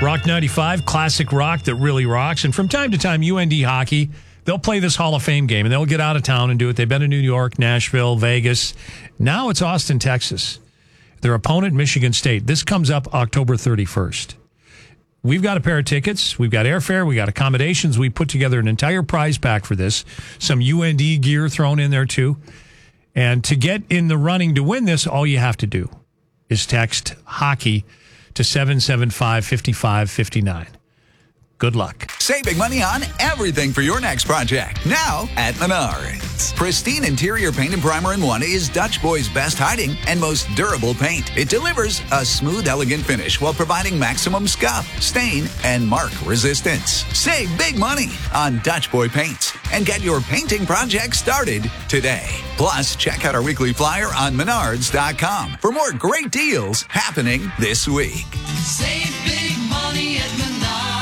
Rock 95, classic rock that really rocks. And from time to time, UND Hockey, they'll play this Hall of Fame game, and they'll get out of town and do it. They've been to New York, Nashville, Vegas. Now it's Austin, Texas. Their opponent, Michigan State. This comes up October 31st. We've got a pair of tickets. We've got airfare. We got accommodations. We put together an entire prize pack for this. Some UND gear thrown in there, too. And to get in the running to win this, all you have to do is text hockey to 775-5559. Good luck. Save big money on everything for your next project. Now at Menards. Pristine interior paint and primer in one is Dutch Boy's best hiding and most durable paint. It delivers a smooth, elegant finish while providing maximum scuff, stain, and mark resistance. Save big money on Dutch Boy paints and get your painting project started today. Plus, check out our weekly flyer on Menards.com for more great deals happening this week. Save big money at Menards.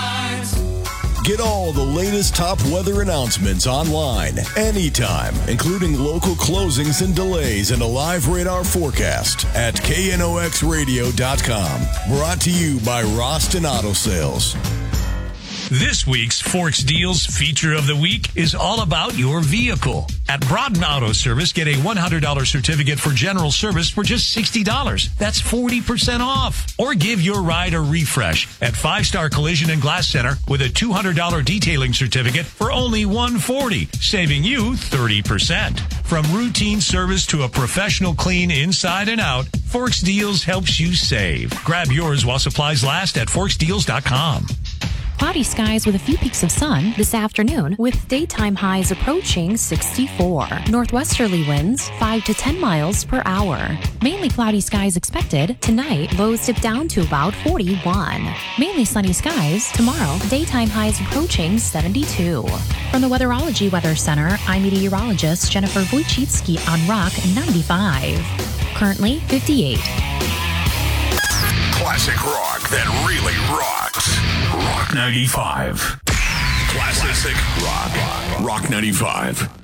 Get all the latest top weather announcements online, anytime, including local closings and delays and a live radar forecast at knoxradio.com. Brought to you by Roston Auto Sales. This week's Forks Deals feature of the week is all about your vehicle. At Broughton Auto Service, get a $100 certificate for general service for just $60. That's 40% off. Or give your ride a refresh at 5-Star Collision and Glass Center with a $200 detailing certificate for only $140, saving you 30%. From routine service to a professional clean inside and out, Forks Deals helps you save. Grab yours while supplies last at forksdeals.com. Cloudy skies with a few peaks of sun this afternoon with daytime highs approaching 64. Northwesterly winds 5 to 10 miles per hour. Mainly cloudy skies expected. Tonight, lows dip down to about 41. Mainly sunny skies. Tomorrow, daytime highs approaching 72. From the Weatherology Weather Center, I'm meteorologist Jennifer Wojcicki on Rock 95. Currently 58. Classic rock that really rocks. Rock 95. Classic rock. Rock 95.